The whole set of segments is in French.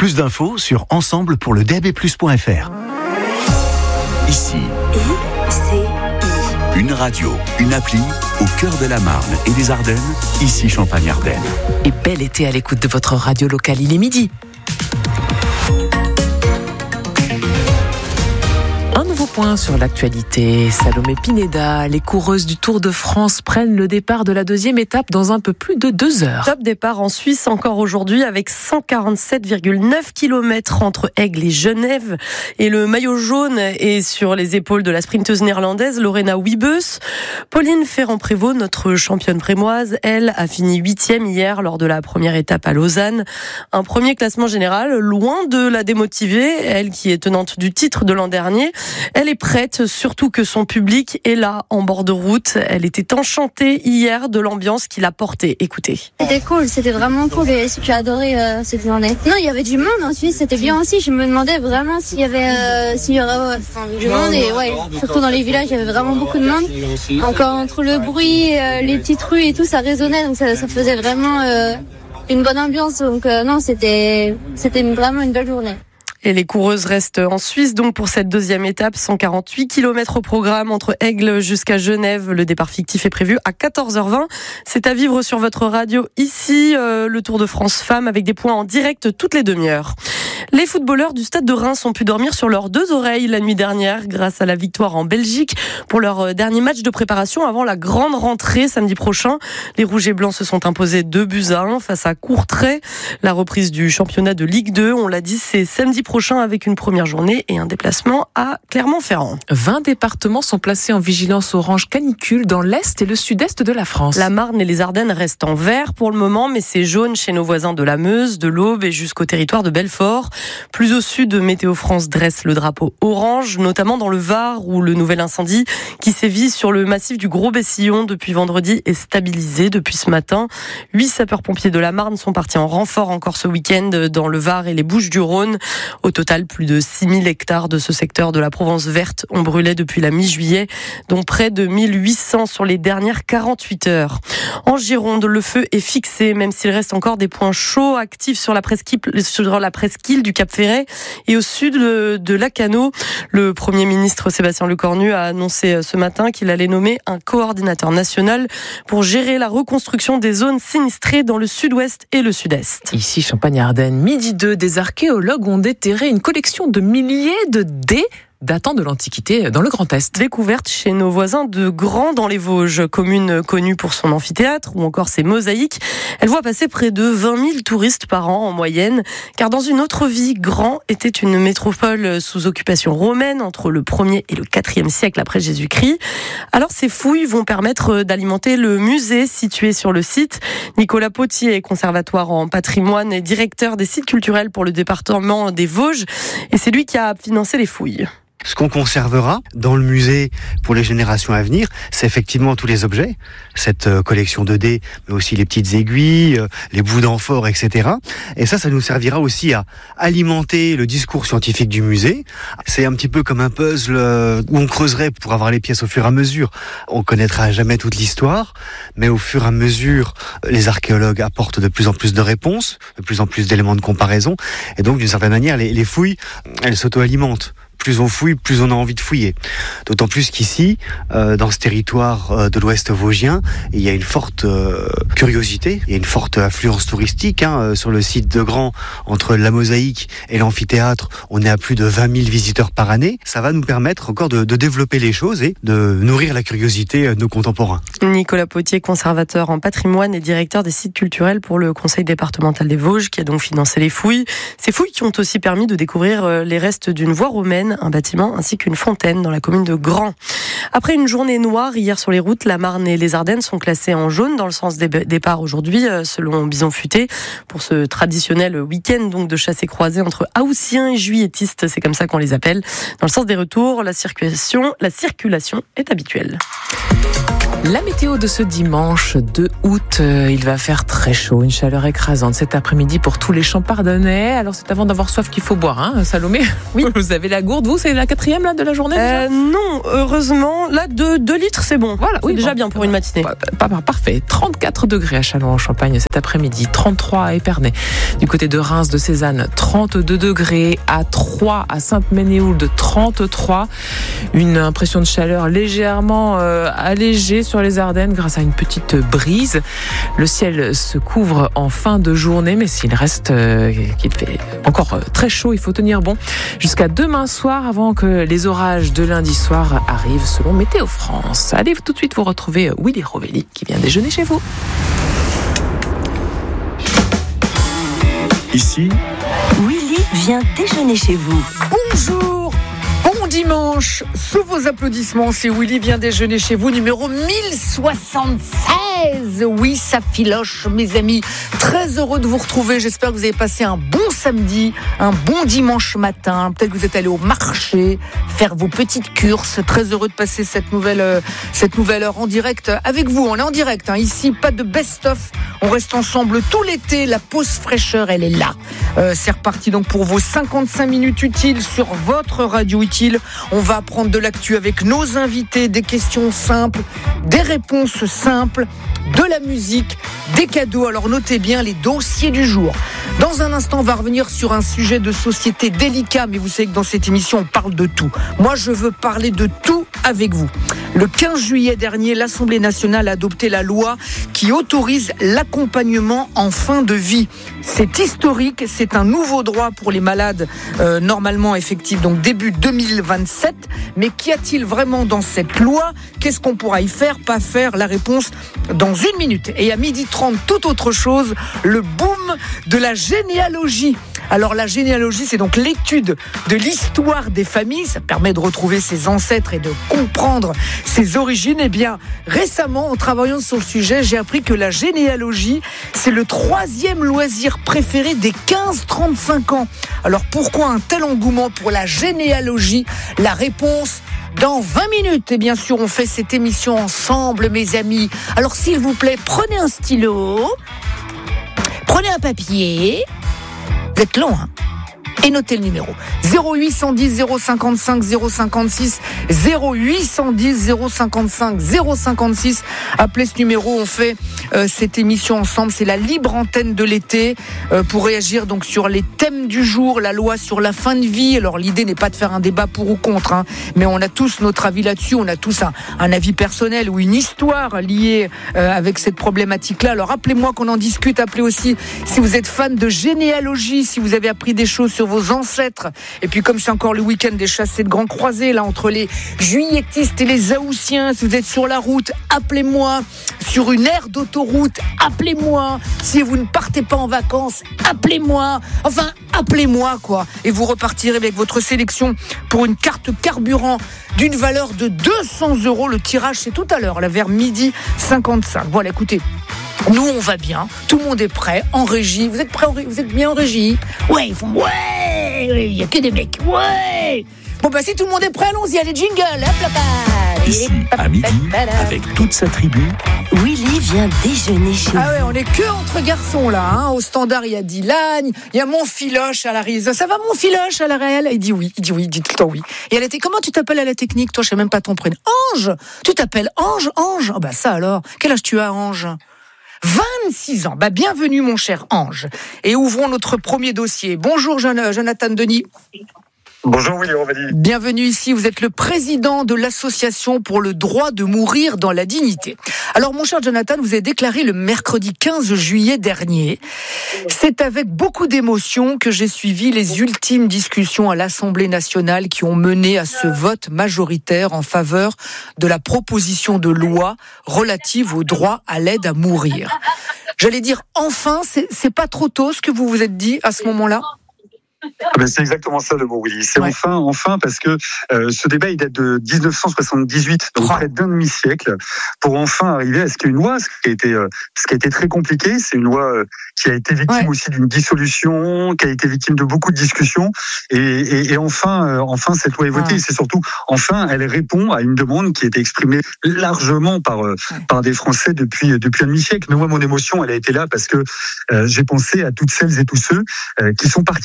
Plus d'infos sur ensemblepourledabplus.fr. Ici, une radio, une appli au cœur de la Marne et des Ardennes, ici Champagne-Ardenne. Et bel été à l'écoute de votre radio locale, il est midi. Un nouveau point sur l'actualité. Salomé Pineda, les coureuses du Tour de France prennent le départ de la deuxième étape dans un peu plus de 2 heures. Top départ en Suisse encore aujourd'hui avec 147,9 km entre Aigle et Genève. Et le maillot jaune est sur les épaules de la sprinteuse néerlandaise Lorena Wiebes. Pauline Ferrand-Prévot, notre championne prémoise, elle a fini 8e hier lors de la première étape à Lausanne. Un premier classement général, loin de la démotiver, elle qui est tenante du titre de l'an dernier. Elle est prête, surtout que son public est là, en bord de route. Elle était enchantée hier de l'ambiance qu'il a portée. Écoutez. C'était cool, c'était vraiment cool et j'ai adoré cette journée. Non, il y avait du monde en Suisse, c'était bien aussi. Je me demandais vraiment s'il y aurait du monde et ouais, surtout dans les villages, il y avait vraiment beaucoup de monde. Encore entre le bruit, les petites rues et tout, ça résonnait, donc ça faisait vraiment une bonne ambiance. Donc non, c'était vraiment une belle journée. Et les coureuses restent en Suisse donc pour cette deuxième étape, 148 km au programme entre Aigle jusqu'à Genève. Le départ fictif est prévu à 14h20. C'est à vivre sur votre radio ici, le Tour de France Femmes avec des points en direct toutes les demi-heures. Les footballeurs du Stade de Reims ont pu dormir sur leurs 2 oreilles la nuit dernière grâce à la victoire en Belgique pour leur dernier match de préparation avant la grande rentrée samedi prochain. Les Rouges et Blancs se sont imposés 2-1 face à Courtrai. La reprise du championnat de Ligue 2, on l'a dit, c'est samedi prochain avec une première journée et un déplacement à Clermont-Ferrand. 20 départements sont placés en vigilance orange canicule dans l'est et le sud-est de la France. La Marne et les Ardennes restent en vert pour le moment, mais c'est jaune chez nos voisins de la Meuse, de l'Aube et jusqu'au territoire de Belfort. Plus au sud, Météo France dresse le drapeau orange, notamment dans le Var où le nouvel incendie qui sévit sur le massif du Gros Bessillon depuis vendredi est stabilisé depuis ce matin. 8 sapeurs-pompiers de la Marne sont partis en renfort encore ce week-end dans le Var et les Bouches-du-Rhône. Au total, plus de 6000 hectares de ce secteur de la Provence verte ont brûlé depuis la mi-juillet, dont près de 1800 sur les dernières 48 heures. En Gironde, le feu est fixé, même s'il reste encore des points chauds actifs sur la presqu'île du Cap-Ferret et au sud de Lacanau. Le Premier ministre Sébastien Lecornu a annoncé ce matin qu'il allait nommer un coordinateur national pour gérer la reconstruction des zones sinistrées dans le sud-ouest et le sud-est. Ici, Champagne-Ardenne, midi 2, des archéologues ont déterré une collection de milliers de dés datant de l'Antiquité dans le Grand Est. Découverte chez nos voisins de Grand dans les Vosges, commune connue pour son amphithéâtre ou encore ses mosaïques. Elle voit passer près de 20 000 touristes par an en moyenne, car dans une autre vie, Grand était une métropole sous occupation romaine entre le 1er et le 4e siècle après Jésus-Christ. Alors ces fouilles vont permettre d'alimenter le musée situé sur le site. Nicolas Potier est conservatoire en patrimoine et directeur des sites culturels pour le département des Vosges, et c'est lui qui a financé les fouilles. Ce qu'on conservera dans le musée pour les générations à venir, c'est effectivement tous les objets, cette collection de dés, mais aussi les petites aiguilles, les bouts d'amphore, etc. Et ça nous servira aussi à alimenter le discours scientifique du musée. C'est un petit peu comme un puzzle où on creuserait pour avoir les pièces au fur et à mesure. On connaîtra jamais toute l'histoire, mais au fur et à mesure, les archéologues apportent de plus en plus de réponses, de plus en plus d'éléments de comparaison. Et donc, d'une certaine manière, les fouilles, elles s'auto-alimentent. Plus on fouille, plus on a envie de fouiller. D'autant plus qu'ici, dans ce territoire de l'Ouest vosgien, il y a une forte curiosité, il y a une forte affluence touristique. Sur le site de Grand, entre la mosaïque et l'amphithéâtre, on est à plus de 20 000 visiteurs par année. Ça va nous permettre encore de développer les choses et de nourrir la curiosité de nos contemporains. Nicolas Potier, conservateur en patrimoine et directeur des sites culturels pour le Conseil départemental des Vosges, qui a donc financé les fouilles. Ces fouilles qui ont aussi permis de découvrir les restes d'une voie romaine, un bâtiment ainsi qu'une fontaine dans la commune de Grand. Après une journée noire hier sur les routes, la Marne et les Ardennes sont classées en jaune dans le sens des départs aujourd'hui, selon Bison Futé, pour ce traditionnel week-end donc de chassés croisés entre Haussiens et Juilletistes, c'est comme ça qu'on les appelle. Dans le sens des retours, la circulation est habituelle. La météo de ce dimanche 2 août, il va faire très chaud, une chaleur écrasante cet après-midi pour tous les champs ardennais. Alors c'est avant d'avoir soif qu'il faut boire, Salomé. Oui. Vous avez la gourde. gourde. Vous, c'est la 4e là, de la journée déjà Non, heureusement. Là, 2 litres, c'est bon. Voilà, c'est déjà bien pour une matinée. Parfait. 34 degrés à Châlons-en-Champagne cet après-midi, 33 à Épernay. Du côté de Reims, de Cézanne, 32 degrés. À Troyes, à Sainte-Ménéhould, 33. Une impression de chaleur légèrement allégée sur les Ardennes grâce à une petite brise. Le ciel se couvre en fin de journée, mais s'il reste qu'il fait encore très chaud, il faut tenir bon jusqu'à demain soir avant que les orages de lundi soir arrivent selon Météo France. Allez tout de suite vous retrouver Willy Rovelli qui vient déjeuner chez vous. Ici, Willy vient déjeuner chez vous. Bonjour, bon dimanche. Sous vos applaudissements, c'est Willy vient déjeuner chez vous, numéro 1076. Oui, ça filoche, mes amis. Très heureux de vous retrouver. J'espère que vous avez passé un bon samedi, un bon dimanche matin. Peut-être que vous êtes allé au marché faire vos petites courses. Très heureux de passer cette nouvelle heure en direct avec vous. On est en direct, hein. Ici, pas de best-of. On reste ensemble tout l'été. La pause fraîcheur, elle est là. C'est reparti donc pour vos 55 minutes utiles sur votre radio utile. On va apprendre de l'actu avec nos invités, des questions simples, des réponses simples, de la musique, des cadeaux. Alors notez bien les dossiers du jour. Dans un instant, on va revenir sur un sujet de société délicat, mais vous savez que dans cette émission, on parle de tout. Moi, je veux parler de tout avec vous. Le 15 juillet dernier, l'Assemblée nationale a adopté la loi qui autorise l'accompagnement en fin de vie. C'est historique, c'est un nouveau droit pour les malades normalement effectif, donc début 2027. Mais qu'y a-t-il vraiment dans cette loi ? Qu'est-ce qu'on pourra y faire, pas faire ? La réponse dans 1 minute. Et à 12h30, tout autre chose, le boom de la généalogie. Alors la généalogie, c'est donc l'étude de l'histoire des familles. Ça permet de retrouver ses ancêtres et de comprendre ses origines. Eh bien, récemment, en travaillant sur le sujet, j'ai appris que la généalogie, c'est le 3e loisir préféré des 15-35 ans. Alors pourquoi un tel engouement pour la généalogie ? La réponse dans 20 minutes. Et bien sûr, on fait cette émission ensemble, mes amis. Alors s'il vous plaît, prenez un stylo, prenez un papier. Vous êtes long, hein ? Et notez le numéro 0810 055 056 0810 055 056. Appelez ce numéro, on fait cette émission ensemble. C'est la libre antenne de l'été pour réagir donc sur les thèmes du jour, la loi sur la fin de vie. Alors l'idée n'est pas de faire un débat pour ou contre, hein, mais on a tous notre avis là-dessus. On a tous un avis personnel ou une histoire liée avec cette problématique-là. Alors appelez-moi qu'on en discute. Appelez aussi si vous êtes fan de généalogie, si vous avez appris des choses sur vos ancêtres. Et puis comme c'est encore le week-end des chassés de grands croisés, là, entre les juilletistes et les haussiens, si vous êtes sur la route, appelez-moi. Sur une aire d'autoroute, appelez-moi. Si vous ne partez pas en vacances, appelez-moi. Enfin, appelez-moi, quoi. Et vous repartirez avec votre sélection pour une carte carburant d'une valeur de 200 €. Le tirage, c'est tout à l'heure, là, vers 12h55. Voilà, écoutez. Nous, on va bien. Tout le monde est prêt. En régie. Vous êtes prêts ? Vous êtes bien en régie ? Ouais, ils font ouais. Il y a que des mecs. Ouais. Bon, bah, si tout le monde est prêt, allons-y. Allez, jingle. Hop là. ici, à midi, avec toute sa tribu. Willy vient déjeuner chez vous. Ah ouais, on est que entre garçons, là. Hein. Au standard, il y a Dylan, il y a mon Filoche à la réalisation. Ça va, mon Filoche à la réelle ? Il dit oui, il dit tout le temps oui. Et elle était, comment tu t'appelles à la technique ? Toi, je sais même pas ton prénom. Ange ? Tu t'appelles Ange ? Ange ? Oh, bah, ça alors. Quel âge tu as, Ange ? 26 ans. Bah, bienvenue, mon cher Ange. Et ouvrons notre premier dossier. Bonjour, Jonathan Denis. Bonjour Willy Rovelli. Bienvenue ici, vous êtes le président de l'association pour le droit de mourir dans la dignité. Alors mon cher Jonathan, vous avez déclaré le mercredi 15 juillet dernier. C'est avec beaucoup d'émotion que j'ai suivi les ultimes discussions à l'Assemblée nationale qui ont mené à ce vote majoritaire en faveur de la proposition de loi relative au droit à l'aide à mourir. J'allais dire enfin, c'est pas trop tôt ce que vous vous êtes dit à ce moment-là ? C'est exactement ça le mot, Willy. C'est enfin, parce que ce débat, il date de 1978, donc près d'un demi-siècle, pour enfin arriver à ce qu'il y ait une loi, ce qui a été très compliqué. C'est une loi qui a été victime aussi d'une dissolution, qui a été victime de beaucoup de discussions, et enfin, cette loi est votée. Et c'est surtout, enfin, elle répond à une demande qui a été exprimée largement par des Français depuis un demi-siècle. Mais moi, mon émotion, elle a été là parce que j'ai pensé à toutes celles et tous ceux qui sont partis avant,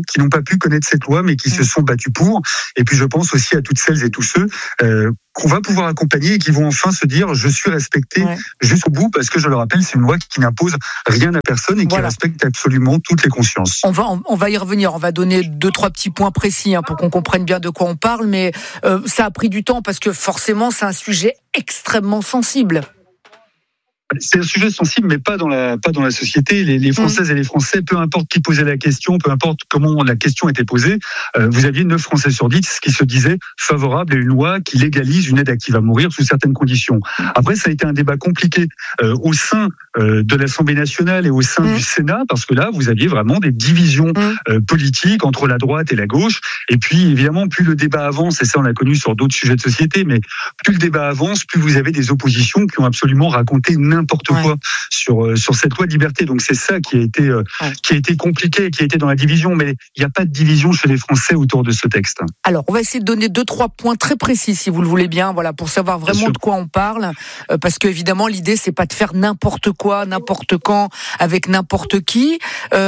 qui n'ont pas pu connaître cette loi, mais qui se sont battus pour. Et puis je pense aussi à toutes celles et tous ceux qu'on va pouvoir accompagner et qui vont enfin se dire je suis respecté jusqu'au bout, parce que je le rappelle, c'est une loi qui n'impose rien à personne et qui respecte absolument toutes les consciences. On va y revenir, on va donner 2-3 petits points précis pour qu'on comprenne bien de quoi on parle, mais ça a pris du temps parce que forcément c'est un sujet extrêmement sensible. C'est un sujet sensible, mais pas dans la société. Les Françaises et les Français, peu importe qui posait la question, peu importe comment la question était posée, vous aviez 9 Français sur 10 qui se disaient favorables à une loi qui légalise une aide active à mourir sous certaines conditions. Après, ça a été un débat compliqué au sein de l'Assemblée nationale et au sein du Sénat, parce que là, vous aviez vraiment des divisions politiques entre la droite et la gauche. Et puis, évidemment, plus le débat avance, et ça on l'a connu sur d'autres sujets de société, mais plus le débat avance, plus vous avez des oppositions qui ont absolument raconté n'importe quoi sur cette loi de liberté. Donc c'est ça qui a été compliqué, qui a été dans la division, mais il n'y a pas de division chez les Français autour de ce texte. Alors on va essayer de donner 2-3 points très précis si vous le voulez bien, voilà, pour savoir vraiment de quoi on parle, parce que évidemment l'idée c'est pas de faire n'importe quoi, n'importe quand, avec n'importe qui,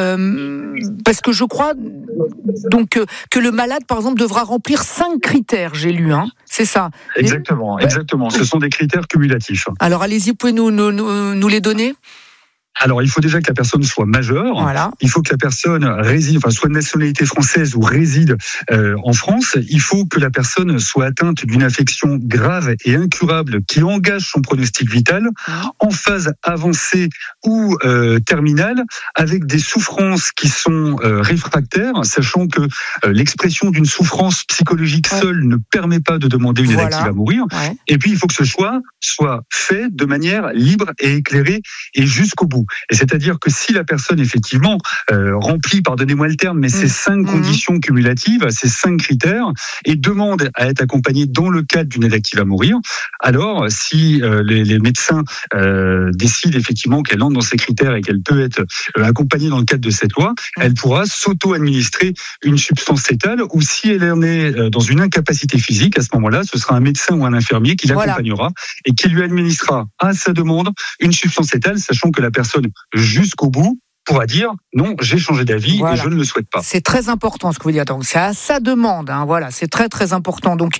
parce que je crois donc que le malade par exemple devra remplir 5 critères, j'ai lu, c'est ça. Exactement. Ce sont des critères cumulatifs. Alors allez-y, pouvez nous les donner ? Alors, il faut déjà que la personne soit majeure. Voilà. Il faut que la personne réside, soit de nationalité française ou réside en France. Il faut que la personne soit atteinte d'une affection grave et incurable qui engage son pronostic vital en phase avancée ou terminale, avec des souffrances qui sont réfractaires, sachant que l'expression d'une souffrance psychologique seule ne permet pas de demander une aide active à mourir. Et puis, il faut que ce choix soit fait de manière libre et éclairée et jusqu'au bout. Et c'est-à-dire que si la personne, effectivement, remplit, pardonnez-moi le terme, mais ces 5 conditions cumulatives, ces 5 critères, et demande à être accompagnée dans le cadre d'une aide active à mourir, alors si les médecins décident effectivement qu'elle entre dans ces critères et qu'elle peut être accompagnée dans le cadre de cette loi, elle pourra s'auto-administrer une substance létale, ou si elle en est dans une incapacité physique, à ce moment-là, ce sera un médecin ou un infirmier qui l'accompagnera et qui lui administrera à sa demande une substance létale, sachant que la personne jusqu'au bout pourra dire non, j'ai changé d'avis et je ne le souhaite pas. C'est très important ce que vous dites. Donc c'est à sa demande, voilà, c'est très très important. Donc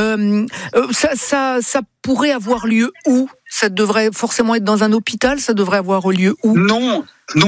ça pourrait avoir lieu où ? Ça devrait forcément être dans un hôpital ? Ça devrait avoir lieu où ? Non,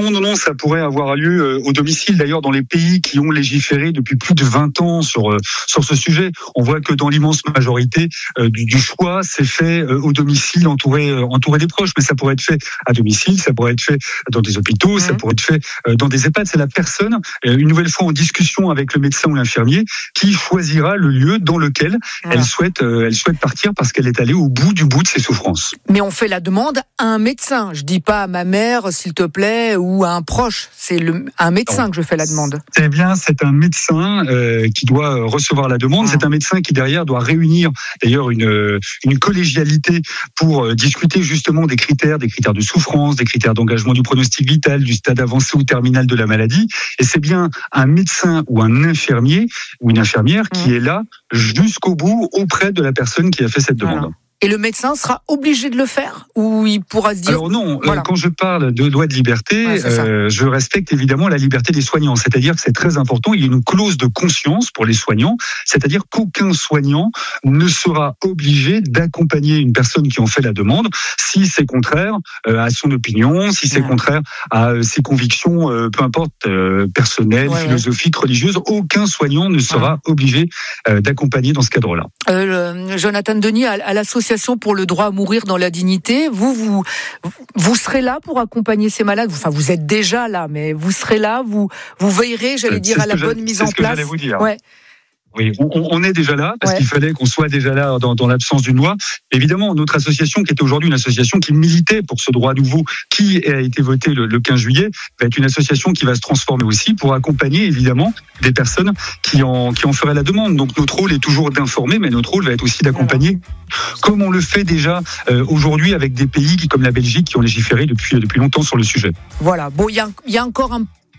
ça pourrait avoir lieu au domicile. D'ailleurs, dans les pays qui ont légiféré depuis plus de 20 ans sur ce sujet, on voit que dans l'immense majorité du choix, c'est fait au domicile, entouré des proches. Mais ça pourrait être fait à domicile, ça pourrait être fait dans des hôpitaux, ça pourrait être fait dans des EHPAD. C'est la personne, une nouvelle fois en discussion avec le médecin ou l'infirmier, qui choisira le lieu dans lequel elle souhaite partir, parce qu'elle est allée au bout de ses souffrances. Mais on fait la demande à un médecin. Je dis pas à ma mère, s'il te plaît, ou à un proche. C'est un médecin que je fais la demande. C'est bien, c'est un médecin qui doit recevoir la demande. C'est un médecin qui derrière doit réunir d'ailleurs une collégialité pour discuter justement des critères de souffrance, des critères d'engagement du pronostic vital, du stade avancé ou terminal de la maladie. Et c'est bien un médecin ou un infirmier ou une infirmière qui est là jusqu'au bout auprès de la personne qui a fait cette demande. Et le médecin sera obligé de le faire, ou il pourra se dire... Alors non, quand je parle de loi de liberté, je respecte évidemment la liberté des soignants. C'est-à-dire que c'est très important, il y a une clause de conscience pour les soignants, c'est-à-dire qu'aucun soignant ne sera obligé d'accompagner une personne qui en fait la demande si c'est contraire à son opinion, si c'est contraire à ses convictions, peu importe, personnelles, philosophiques, religieuses. Aucun soignant ne sera obligé d'accompagner dans ce cadre-là. Jonathan Denis, à l'association pour le droit à mourir dans la dignité, vous serez là pour accompagner ces malades. Enfin, vous êtes déjà là, mais vous serez là, vous veillerez, j'allais dire, à la bonne mise en place. C'est ce que j'allais vous dire. Oui, on est déjà là, parce qu'il fallait qu'on soit déjà là dans l'absence d'une loi. Évidemment, notre association, qui était aujourd'hui une association qui militait pour ce droit nouveau, qui a été voté le 15 juillet, va être une association qui va se transformer aussi pour accompagner, évidemment, des personnes qui en feraient la demande. Donc notre rôle est toujours d'informer, mais notre rôle va être aussi d'accompagner, comme on le fait déjà aujourd'hui avec des pays comme la Belgique qui ont légiféré depuis longtemps sur le sujet. Voilà, bon, il y a encore un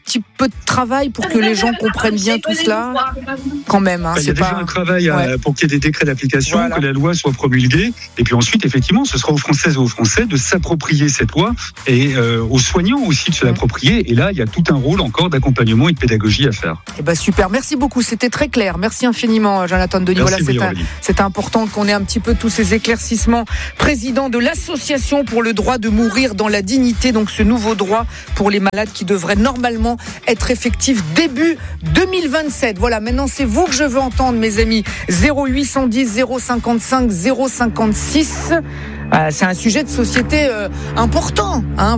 petit peu de travail pour que les gens comprennent bien tout cela, quand même. Il y a déjà un travail pour qu'il y ait des décrets d'application, que la loi soit promulguée. Et puis ensuite, effectivement, ce sera aux Françaises et aux Français de s'approprier cette loi et aux soignants aussi de se l'approprier. Et là, il y a tout un rôle encore d'accompagnement et de pédagogie à faire. Super, merci beaucoup, c'était très clair. Merci infiniment, Jonathan Denis. C'est important qu'on ait un petit peu tous ces éclaircissements. Président de l'association pour le droit de mourir dans la dignité, donc ce nouveau droit pour les malades qui devrait normalement être effectif début 2027. Voilà, maintenant c'est vous que je veux entendre, mes amis. 0810 055 056. C'est un sujet de société important, hein.